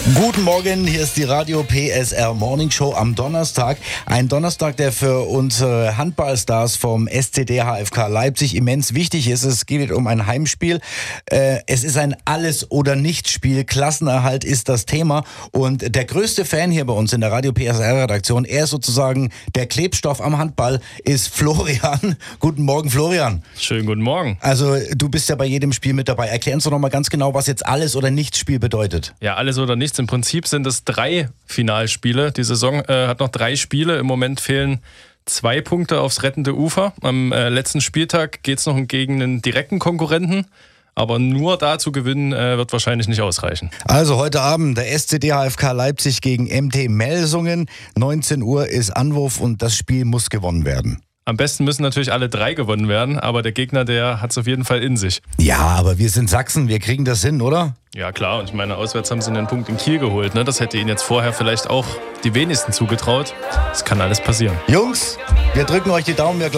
Guten Morgen, hier ist die Radio PSR Morning Show am Donnerstag. Ein Donnerstag, der für unsere Handballstars vom SCD HFK Leipzig immens wichtig ist. Es geht um ein Heimspiel. Es ist ein Alles-oder-Nichts-Spiel. Klassenerhalt ist das Thema. Und der größte Fan hier bei uns in der Radio PSR Redaktion, er ist sozusagen der Klebstoff am Handball, ist Florian. Guten Morgen, Florian. Schönen guten Morgen. Also du bist ja bei jedem Spiel mit dabei. Erklär uns doch noch mal ganz genau, was jetzt Alles-oder-Nichts-Spiel bedeutet. Ja, alles oder nichts. Im Prinzip sind es 3 Finalspiele. Die Saison hat noch 3 Spiele. Im Moment fehlen 2 Punkte aufs rettende Ufer. Am letzten Spieltag geht es noch gegen einen direkten Konkurrenten. Aber nur da zu gewinnen wird wahrscheinlich nicht ausreichen. Also heute Abend der SCD HFK Leipzig gegen MT Melsungen. 19 Uhr ist Anwurf und das Spiel muss gewonnen werden. Am besten müssen natürlich alle 3 gewonnen werden, aber der Gegner, der hat es auf jeden Fall in sich. Ja, aber wir sind Sachsen, wir kriegen das hin, oder? Ja klar, und ich meine, auswärts haben sie einen Punkt in Kiel geholt. Ne? Das hätte ihnen jetzt vorher vielleicht auch die wenigsten zugetraut. Das kann alles passieren. Jungs, wir drücken euch die Daumen. Wir